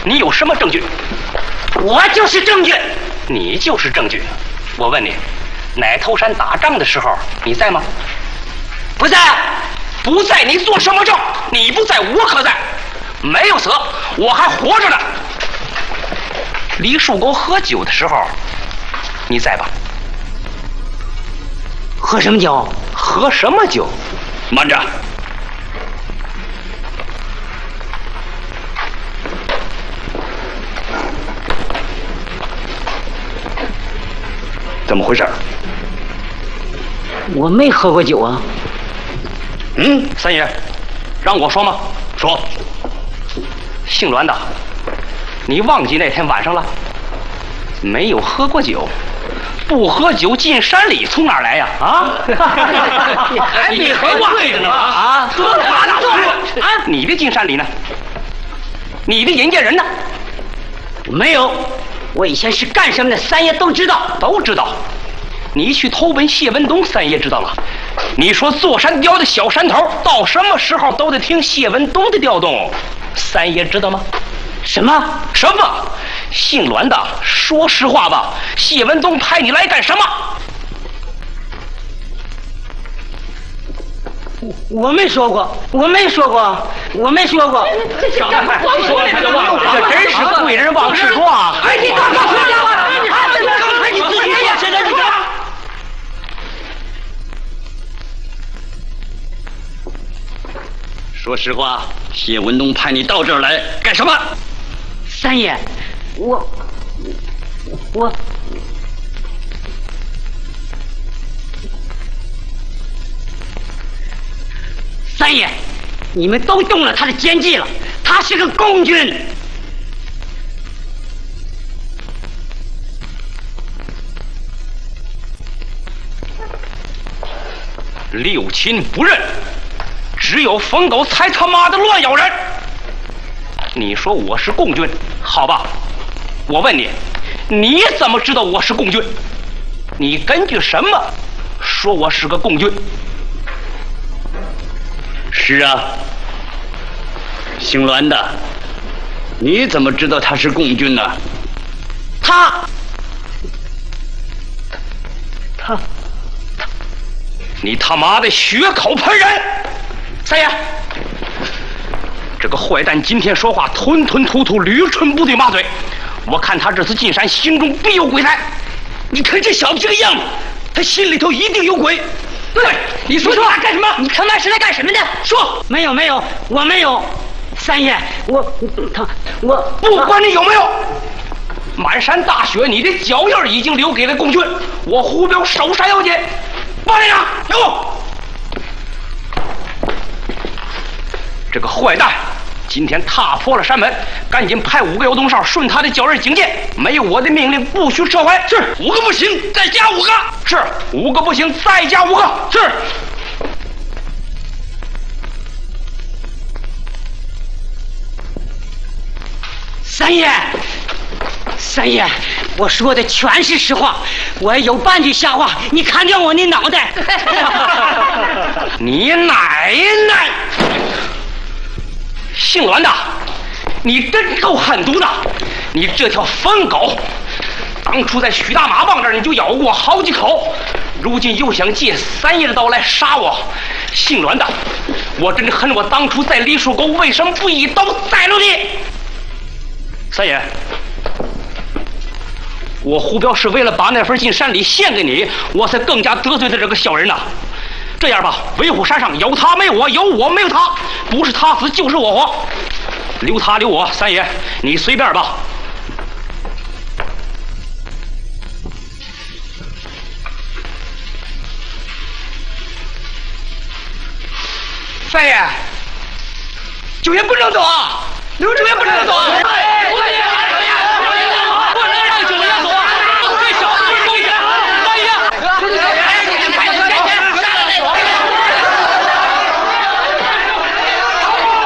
你有什么证据？ 我就是证据。 你就是证据。我问你，奶头山打仗的时候你在吗？ 不在。 不在，你做什么证？你不在，我可在。没有死，我还活着呢。李树沟喝酒的时候，你在吧？ 喝什么酒？ 喝什么酒？慢着。怎么回事？ 我没喝过酒啊。 三爷，让我说吗？说。姓栾的，你忘记那天晚上了？没有喝过酒，不喝酒进山里从哪儿来呀？啊？你还对着呢啊？多大的事啊！你的进山里呢？你的引荐人呢？ 没有，我以前是干什么的，三爷都知道。 都知道。你去投奔谢文东，三爷知道了。你说坐山雕的小山头，到什么时候都得听谢文东的调动，三爷知道吗？ 什么？ 姓栾的，说实话吧，谢文东派你来干什么？ 我没说过。 少他就忘了，这真是贵人忘事多啊！ 你刚才说的话，刚才你自己也现在是什么？ 说实话，谢文东派你到这儿来干什么？ 三爷，我，三爷，你们都动了他的奸计了，他是个共军。 六亲不认，只有疯狗才他妈的乱咬人。你说我是共军，好吧？我问你，你怎么知道我是共军？你根据什么说我是个共军？ 是啊，姓栾的，你怎么知道他是共军呢？ 你他妈的血口喷人！三爷，这个坏蛋今天说话吞吞吐吐，驴唇不对马嘴，我看他这次进山心中必有鬼才。 你看这小子这个样子，他心里头一定有鬼。 对，你说他干什么？ 你他妈是来干什么的？ 说。 没有，我没有。三爷，我不管你有没有，满山大雪，你的脚印已经留给了共军，我胡彪首杀要紧。报连长，有。这个坏蛋今天踏破了山门，赶紧派5个摇动哨顺他的脚印警戒，没有我的命令不许撤回。 是，5个不行，再加5个。 是，5个不行，再加5个。 是。 三爷，我说的全是实话，我有半句瞎话，你看掉我那脑袋。 你奶奶！姓栾的，你真够狠毒的！你这条疯狗，当初在许大马棒这儿你就咬过好几口，如今又想借三爷的刀来杀我。姓栾的，我真恨我当初在梨树沟为什么不一刀宰了你！三爷，我胡彪是为了把那份进山里献给你，我才更加得罪了这个小人呐。这样吧，维护山上有他没我，有我没有他，不是他死就是我活，留他留我，三爷你随便吧。三爷，九爷不能走啊！刘九爷不能走啊！